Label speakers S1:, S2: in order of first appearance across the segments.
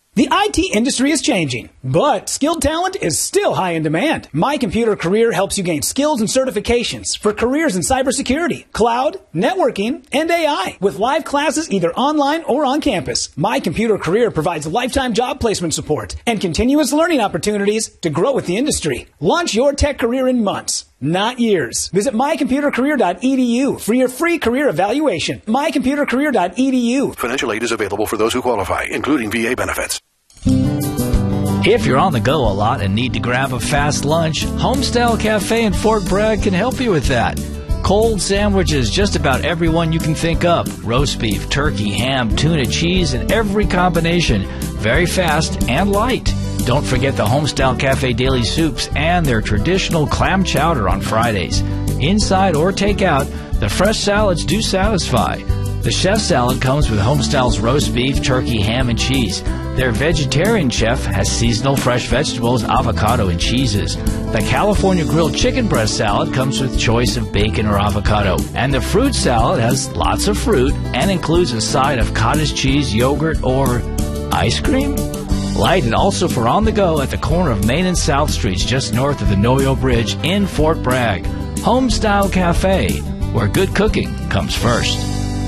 S1: The IT industry is changing, but skilled talent is still high in demand. My Computer Career helps you gain skills and certifications for careers in cybersecurity, cloud, networking, and AI. With live classes either online or on campus, My Computer Career provides lifetime job placement support and continuous learning opportunities to grow with the industry. Launch your tech career in months, not years. Visit mycomputercareer.edu for your free career evaluation. mycomputercareer.edu.
S2: Financial aid is available for those who qualify, including VA benefits.
S3: If you're on the go a lot and need to grab a fast lunch, Homestyle Cafe in Fort Bragg can help you with that. Cold sandwiches, just about every one you can think of. Roast beef, turkey, ham, tuna, cheese, and every combination. Very fast and light. Don't forget the Homestyle Cafe Daily Soups and their traditional clam chowder on Fridays. Inside or takeout, the fresh salads do satisfy. The chef salad comes with Homestyle's roast beef, turkey, ham, and cheese. Their vegetarian chef has seasonal fresh vegetables, avocado, and cheeses. The California grilled chicken breast salad comes with choice of bacon or avocado. And the fruit salad has lots of fruit and includes a side of cottage cheese, yogurt, or ice cream. Light and also for on the go at the corner of Main and South Streets, just north of the Noyo Bridge in Fort Bragg. Homestyle Cafe, where good cooking comes first.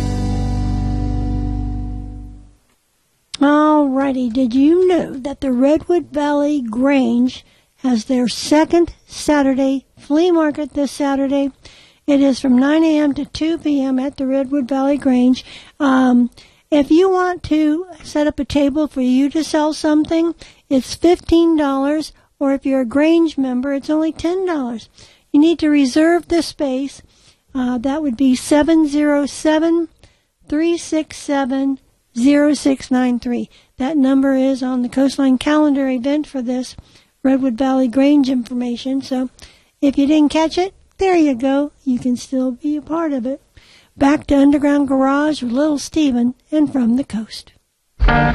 S4: Alrighty, did you know that the Redwood Valley Grange has their second Saturday flea market this Saturday? It is from 9 a.m. to 2 p.m. at the Redwood Valley Grange. If you want to set up a table for you to sell something, it's $15, or if you're a Grange member, it's only $10. You need to reserve the space. That would be 707-367-0693. That number is on the Coastline calendar event for this Redwood Valley Grange information. So if you didn't catch it, there you go. You can still be a part of it. Back to Underground Garage with Little Steven and From the Coast.